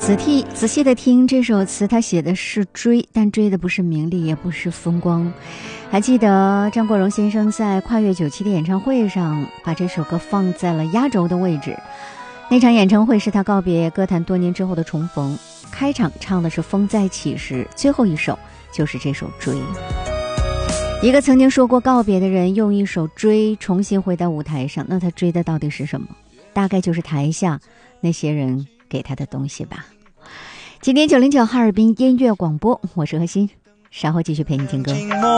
仔细的听这首词，他写的是追，但追的不是名利，也不是风光。还记得张国荣先生在跨越97的演唱会上把这首歌放在了压轴的位置。那场演唱会是他告别歌坛多年之后的重逢，开场唱的是风再起时，最后一首就是这首追。一个曾经说过告别的人用一首追重新回到舞台上，那他追的到底是什么？大概就是台下那些人给他的东西吧。今天909哈尔滨音乐广播，我是何欣，稍后继续陪你听歌。